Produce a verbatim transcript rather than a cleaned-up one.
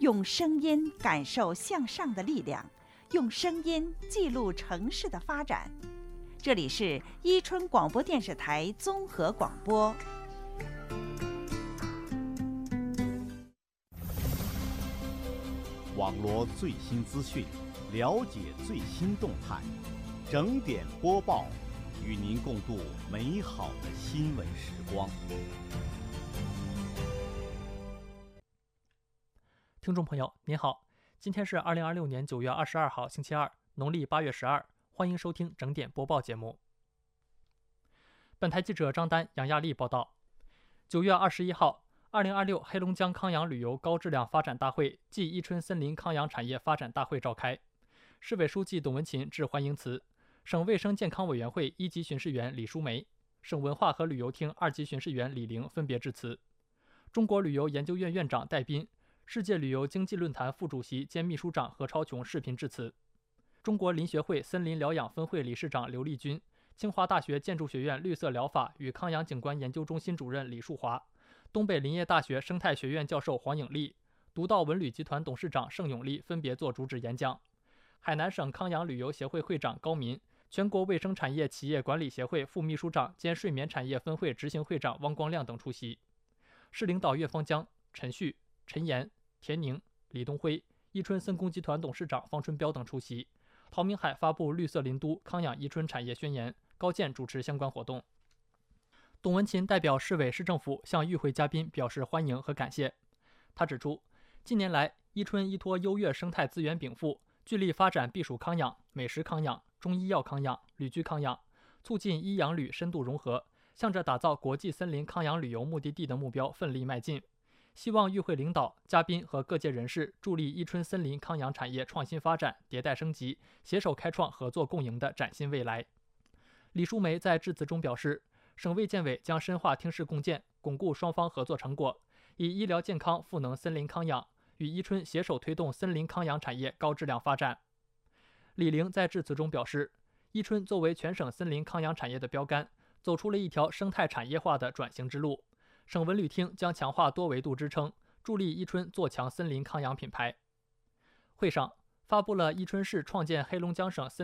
用声音感受向上的力量，用声音记录城市的发展。这里是伊春广播电视台综合广播。 网罗最新资讯，了解最新动态，整点播报，与您共度美好的新闻时光。 听众朋友您好，今天是二零二六年九月二十二号星期二，农历八月十二，欢迎收听整点播报节目。本台记者张丹、杨亚丽报道。九月二十一号，二零二六黑龙江康养旅游高质量发展大会暨伊春森林康养产业发展大会召开，市委书记董文勤致欢迎词，省卫生健康委员会一级巡视员李淑梅、省文化和旅游厅二级巡视员李玲分别致辞。中国旅游研究院院长戴斌、世界旅游经济论坛副主席兼秘书长何超琼视频致辞。中国林学会森林疗养分会理事长刘丽君、清华大学建筑学院绿色疗法与康养景观研究中心主任李树华、东北林业大学生态学院教授黄颖丽、独到文旅集团董事长盛永利分别作主旨演讲。海南省康养旅游协会会长高民、全国卫生产业企业管理协会副秘书长兼睡眠产业分会执行会长汪光亮等出席。市领导岳方江、陈旭、陈岩、田宁、李东辉、伊春森工集团董事长方春彪等出席。陶明海发布绿色林都康养伊春产业宣言，高健主持相关活动。董文勤代表市委市政府向与会嘉宾表示欢迎和感谢。他指出，近年来伊春依托优越生态资源禀赋，聚力发展避暑康养、美食康养、中医药康养、旅居康养，促进医养旅深度融合，向着打造国际森林康养旅游目的地的目标奋力迈进。希望与会领导、嘉宾和各界人士助力伊春森林康养产业创新发展、迭代升级，携手开创合作共赢的崭新未来。李淑梅在致辞中表示，省卫健委将深化厅市共建，巩固双方合作成果，以医疗健康赋能森林康养，与伊春携手推动森林康养产业高质量发展。李玲在致辞中表示，伊春作为全省森林康养产业的标杆，走出了一条生态产业化的转型之路。省文旅厅将强化多维度支撑，助力伊春做强森林康养品牌。会上发布了伊春市创建黑龙江省森